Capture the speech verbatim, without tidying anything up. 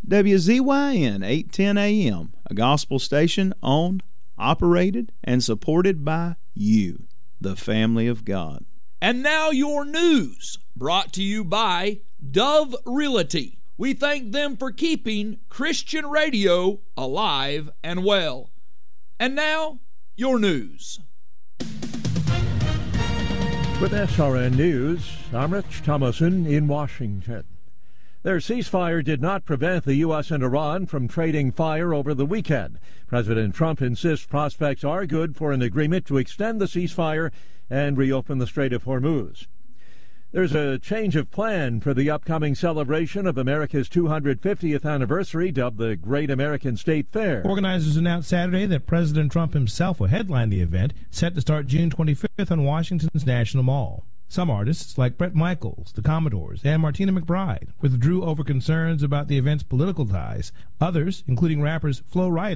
W Z Y N eight ten A M, a gospel station owned, operated, and supported by you, the family of God. And now your news, brought to you by Dove Realty. We thank them for keeping Christian radio alive and well. And now, your news. With S R N News, I'm Rich Thomason in Washington. Their ceasefire did not prevent the U S and Iran from trading fire over the weekend. President Trump insists prospects are good for an agreement to extend the ceasefire and reopen the Strait of Hormuz. There's a change of plan for the upcoming celebration of America's two hundred fiftieth anniversary, dubbed the Great American State Fair. Organizers announced Saturday that President Trump himself will headline the event, set to start June twenty-fifth on Washington's National Mall. Some artists, like Bret Michaels, the Commodores, and Martina McBride, withdrew over concerns about the event's political ties. Others, including rappers Flo Rida